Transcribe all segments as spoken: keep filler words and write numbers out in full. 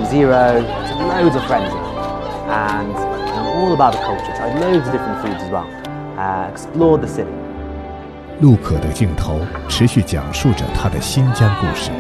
zero to loads of friends now. And I'm all about the culture. Tried loads of different foods as well. Uh, explored the city. 路可的镜头持续讲述着他的新疆故事。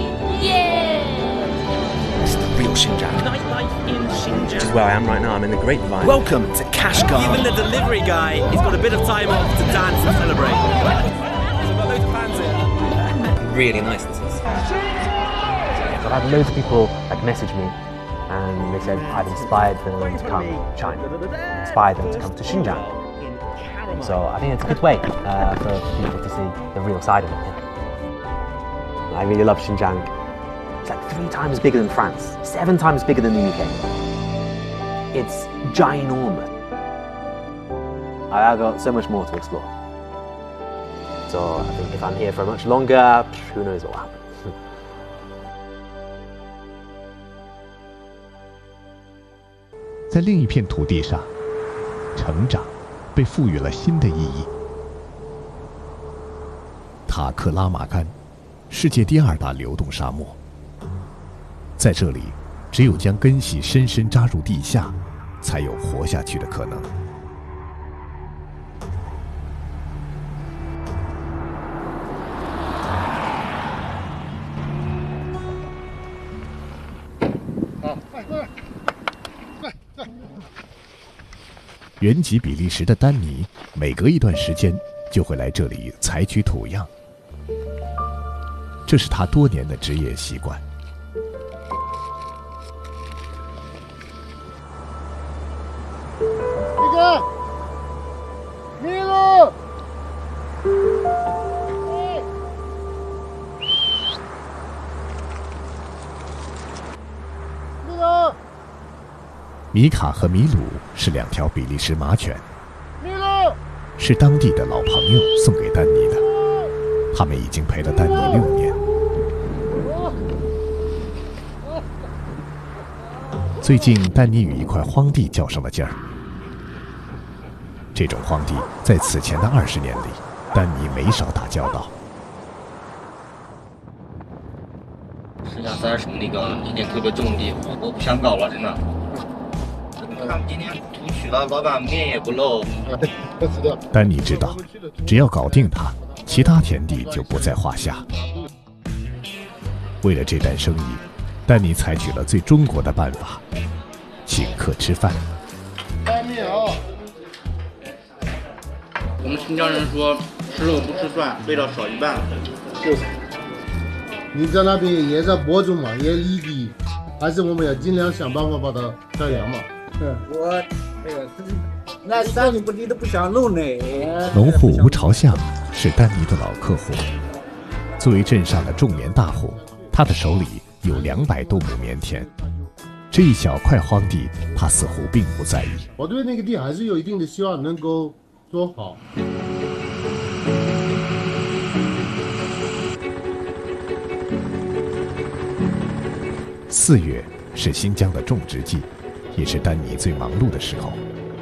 This is the real Xinjiang. Nightlife in Xinjiang. Which is where I am right now. I'm in the grapevine. Welcome to Kashgar. Even the delivery guy, he's got a bit of time off to dance and celebrate. We've got loads of fans here. Really nice this is. So I've had loads of people like message me, and they said I've inspired them to come to China, inspired them to come to Xinjiang. So I think it's a good way uh, for people to see the real side of it. I really love Xinjiang. It's like three times bigger than France, seven times bigger than the U K. It's ginormous. I've got so much more to explore. So I think if I'm here for much longer, who knows what will happen. 在另一片土地上，成长被赋予了新的意义。塔克拉玛干，世界第二大流动沙漠。在这里，只有将根系深深扎入地下，才有活下去的可能。原籍比利时的丹尼，每隔一段时间就会来这里采取土样，这是他多年的职业习惯。 那个，米露，米露。 米卡和米鲁是两条比利时马犬， 米露是当地的老朋友送给丹尼的，他们已经陪了丹尼六年。最近，丹尼与一块荒地较上了劲儿。这种荒地在此前的二十年里，丹尼没少打交道。 十下三省那个一点特别重地，我不想搞了，真的。看今天图取了，老板面也不露。 丹尼知道，只要搞定它，其他田地就不在话下。为了这单生意，丹尼采取了最中国的办法，请客吃饭。 干面啊！ 我们新疆人说，吃肉不吃蒜，味道少一半。 就是。你在那边也在播种嘛，也离地，还是我们要尽量想办法把它改良嘛。 我这个那山里不离都不想弄呢。 农户吴朝相是丹尼的老客户，作为镇上的种棉大户，他的手里有两百多亩棉田。这一小块荒地，他似乎并不在意。 我对那个地还是有一定的希望能够做好。 四月是新疆的种植季，也是丹尼最忙碌的时候。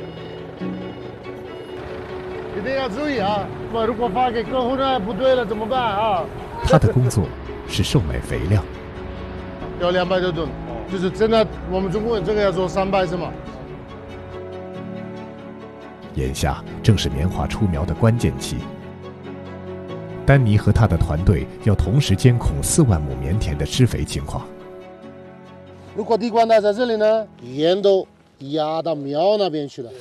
一定要注意啊！如果发给客户呢不对了怎么办啊？ 他的工作是售卖肥料， 要两百多吨，就是真的，我们中国人这个要做三百是吗？ 眼下正是棉花出苗的关键期，丹尼和他的团队要同时监控四万亩棉田的施肥情况。 如果地瓜呢在这里呢，盐都压到苗那边去了。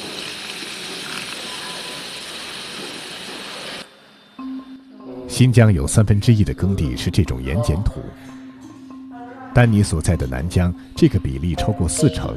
新疆有三分之一的耕地是这种盐碱土，丹尼所在的南疆这个比例超过四成。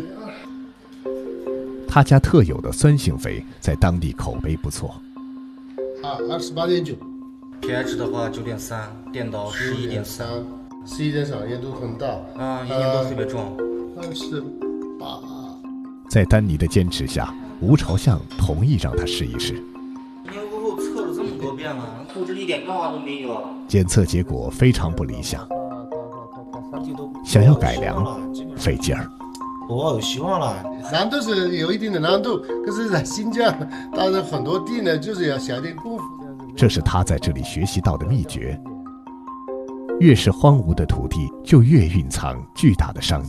他家特有的酸性肥在当地口碑不错。 啊，二十八点九 ，pH 的话九点三，电导十一点三， 十一点三，盐度很大。 啊，盐度特别重。 二十八。 在丹尼的坚持下，吴朝相同意让他试一试。 前后后测了这么多遍了，后置一点变化都没有。 检测结果非常不理想，想要改良费劲儿。 我有希望了，难度是有一定的难度，可是在新疆，但是很多地呢，就是要下点功夫。 这是他在这里学习到的秘诀。越是荒芜的土地，就越蕴藏巨大的商